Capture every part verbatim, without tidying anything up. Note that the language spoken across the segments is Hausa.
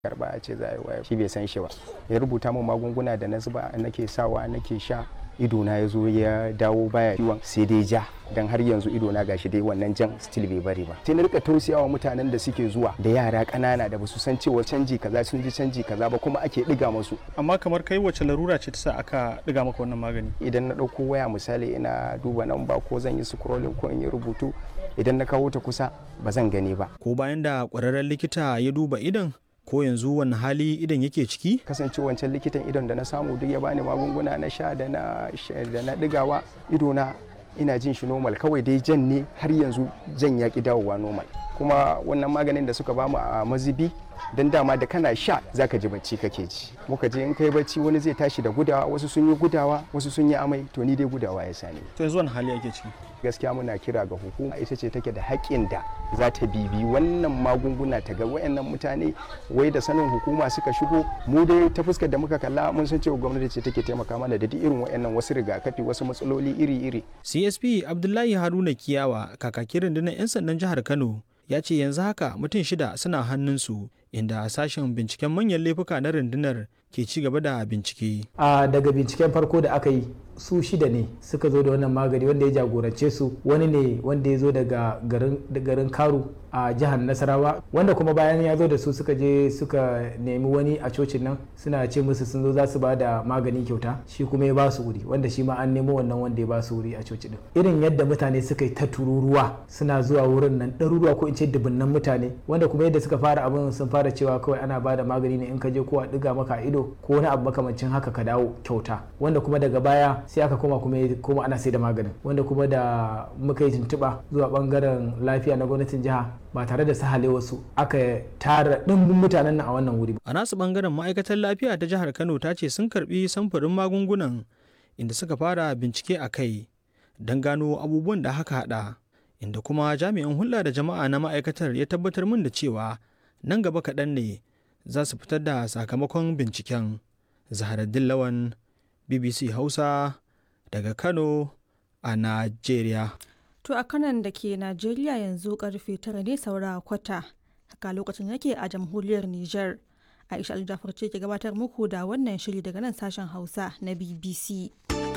karba a ce za a yi waya shi bai san shi ba, ya rubuta min magunguna da na zuba nake sawa nake sha, idona ya zo ya dawo baya ciwon sai dai ja, dan har yanzu idona gashi dai wannan jan still bai bari ba. Sai na rika tausayawa mutanen da suke zuwa da yara ƙanana da basu san cewa canji kaza sun ji canji kaza ba kuma ake diga musu. Amma kamar kai wace larura ce ta sa aka diga maka wannan magani? Idan na dauko waya misali ina duba namba ko zan yi scrolling ko in yi rubutu, idan na kawo ta kusa ba zan gani ba. Ko bayan da ƙwararren likita ya duba idon, ko yanzu wani hali idan yake ciki? Kasance wancan likitan idon da na samu duk ya bani magunguna na sha da na da na digawa, idona ina jin shi normal, kawai dai jan ne har yanzu jan yaki dawowa normal. Kuma wannan maganin da suka bamu a mazibi, dan dama da kana sha zaka ji bacci kake ji. Muka je in kai bacci wani zai tashi da gudawa, wasu sun yi gudawa, wasu sun yi amai, to ni dai gudawa ya sani. To yanzu wani hali yake ciki? Gaskiya muna kira ga hukuma, ita ce take da haƙƙin da za ta bibi wannan magunguna ta ga wayannan mutane wai da sanin hukuma suka shigo. Mu dai ta fuskar da muka kalla mun san cewa gwamnati ce take taimaka mana da duk irin wayannan wasu rigakafi, wasu matsaloli iri-iri. C S P Abdullahi Haruna Kiyawa, kakakin rundunar 'yan sandan jihar Kano, ya ce yanzu haka mutum shida suna hannunsu, inda sashen binciken manyan laifuka na rundunar ke ci gaba da bincike. A daga binciken farko da aka yi, su shida ne suka zo da wannan magani, wanda ya jagorance su wani ne wanda ya zo daga garin Karu a jihar Nasarawa, wanda kuma bayan ya zo da su suka je suka nemi wani a cocin nan suna ce musu sun zo za su ba da magani kyauta, shi kuma ya ba su wuri, wanda shi ma an nemo wannan wanda ya ba su wuri a coci din. Irin yadda mutane suka yi ta tururuwa suna zuwa wurin nan, ɗaruruwa ko in ce dubunnan mutane, wanda kuma yadda suka fara abin sun fara cewa kawai ana ba da magani ne in ka je ko a ɗiga maka a ido ko wani abu makamancin haka ka dawo kyauta, wanda kuma daga baya sai aka koma kuma kuma ana sai da maganin, wanda kuma da muka yi tuntuɓa zuwa bangaren lafiya na gwamnatin jiha ba tare da sahale wasu aka tara ɗimbin mutanen nan a wannan wuri. A nasu bangaren ma'aikatar lafiya ta jihar Kano ta ce sun karbi samfurin magungunan, inda suka fara bincike a kai don gano abubuwan da haka hada, inda kuma jami'in hulɗa da jama'a na ma'aikatar ya tabbatar min da cewa nan gaba kaɗan ne za su fitar da sakamakon binciken. Zaharaddin Lawan, B B C Hausa, daga Kano a Najeriya. To a kanan da ke Najeriya yanzu karfe tara ne saura kwata, haka lokacin yake a jamhuriyar Nijar. Aisha Aljafar ce ke gabatar muku da wannan shiri daga nan sashen Hausa na B B C.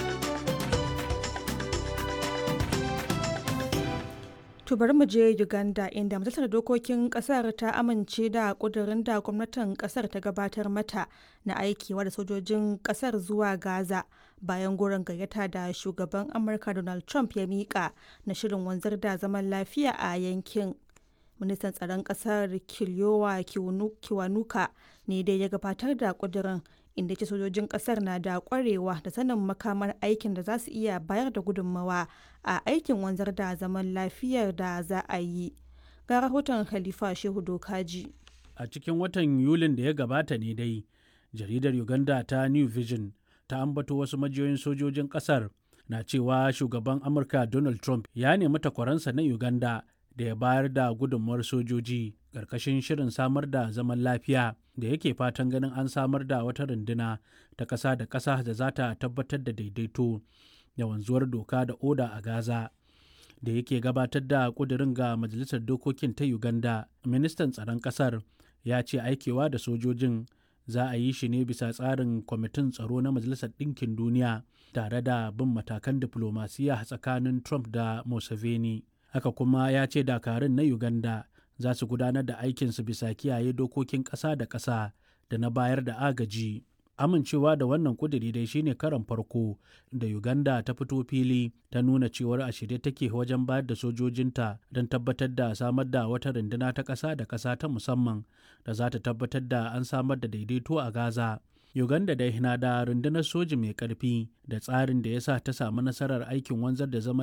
To bari mu je Uganda, inda majalisar dokokin kasar ta amince da kudirin da gwamnatin kasar ta gabatar mata na aikewa da sojojin kasar zuwa Gaza bayan goron gayyata da shugaban Amurka Donald Trump ya mika na shirin wanzar da zaman lafiya a yankin. Ministan tsaron kasar Kiliyowa Kiwanuka ne dai ya gabatar da kudirin, inda ce sojojin kasar na da kwarewa da sanin makamar aikin da za su iya bayar da gudunmawa a aikin wanzar da zaman lafiyar da za a yi. Ga rahoton Khalifa Shehu Dokaji. A cikin watan Yulin da ya gabata ne dai, jaridar Uganda ta New Vision ta ambato wasu majiyoyin sojojin kasar na cewa shugaban Amurka Donald Trump ya nemi takwaransa na Uganda da ya bayar da gudunmawar sojoji ƙarƙashin shirin samar da zaman lafiya da yake fatan ganin an samar da wata runduna ta ƙasa da ƙasa da za ta tabbatar da daidaito da wanzuwar doka da oda a Gaza. Da yake gabatar da ƙudurin ga Majalisar Dokokin ta Uganda, ministan tsaron ƙasar ya ce aikewa da sojojin za a yi shi ne bisa tsarin kwamitin tsaro na Majalisar Ɗinkin Duniya tare da bin matakan diflomasiya tsakanin Trump da Museveni. Haka kuma ya ce dakarun na Uganda za su gudanar da aikinsu bisa kiyaye dokokin ƙasa da ƙasa da na bayar da agaji. Amincewa da wannan kuduri dai shine karon farko da Uganda ta fito fili ta nuna cewar a shirye take wajen bayar da sojojinta don tabbatar da samar da wata runduna ta ƙasa da ƙasa ta musamman da za ta tabbatar da an samar da daidaito a Gaza. Uganda dai na da rundunar soji mai ƙarfi da tsarin da ya sa ta samu nasarar aikin wanzar da zaman